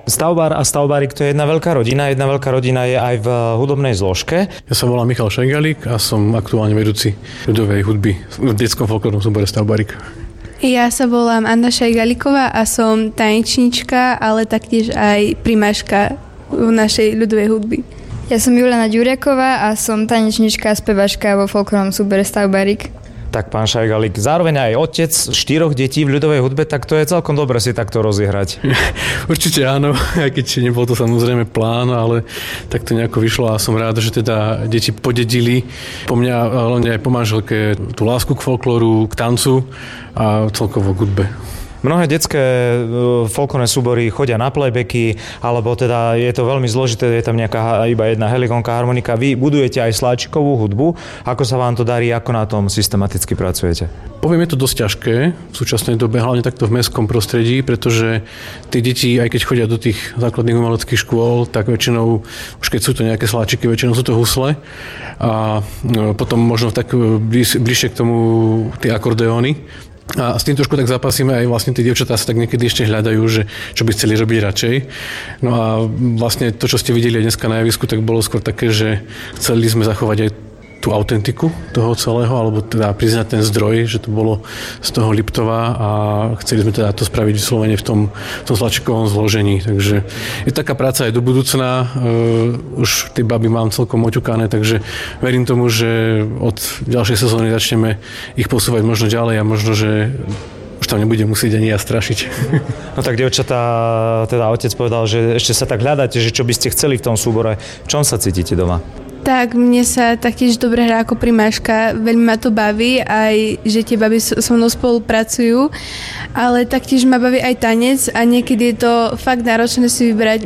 Stavbár a stavbárik to je jedna veľká rodina. Jedna veľká rodina je aj v hudobnej zložke. Ja sa volám Michal Šengalík a som aktuálne vedúci ľudovej hudby v detskom folklórnom súbore Stavbárik. Ja sa volám Anna Šajgalíková a som tanečnička, ale taktiež aj primáška v našej ľudovej hudby. Ja som Juliana Ďuriaková a som tanečnička a spevačka vo folklórnom súbore Stavbárik. Tak pán Šajgalík, zároveň aj otec 4 detí v ľudovej hudbe, tak to je celkom dobre si takto rozehrať. Určite áno, aj keď nebol to samozrejme plán, ale tak to nejako vyšlo a som rád, že teda deti podedili po mňa, hlavne aj po manželke, tú lásku k folklóru, k tancu a celkovo k hudbe. Mnohé detské folklórne súbory chodia na playbacky, alebo teda je to veľmi zložité, je tam nejaká iba jedna helikónka, harmonika. Vy budujete aj sláčikovú hudbu. Ako sa vám to darí, ako na tom systematicky pracujete? Poviem, je to dosť ťažké v súčasnej dobe, hlavne takto v mestskom prostredí, pretože tí deti, aj keď chodia do tých základných umeleckých škôl, tak väčšinou, už keď sú to nejaké sláčiky, väčšinou sú to husle a potom možno tak bližšie k tomu tie akordeóny. A s tým trošku tak zapasíme aj vlastne tí dievčatá sa tak niekedy ešte hľadajú, že čo by chceli robiť radšej. No a vlastne to, čo ste videli aj dneska na javisku, tak bolo skôr také, že chceli sme zachovať aj tú autentiku toho celého, alebo teda priznať ten zdroj, že to bolo z toho Liptova a chceli sme teda to spraviť vyslovene v tom sláčikovom zložení. Takže je taká práca aj do budúcna. Už tie baby mám celkom oťukané, takže verím tomu, že od ďalšej sezóny začneme ich posúvať možno ďalej a možno, že už tam nebude musieť ani ja strašiť. No tak, dievčatá, teda otec povedal, že ešte sa tak hľadáte, že čo by ste chceli v tom súbore. V čom sa cítite doma? Tak, mne sa taktiež dobre hrá ako primáška, veľmi ma to baví, aj že tie baby so mnou spolupracujú, ale taktiež ma baví aj tanec a niekedy je to fakt náročné si vybrať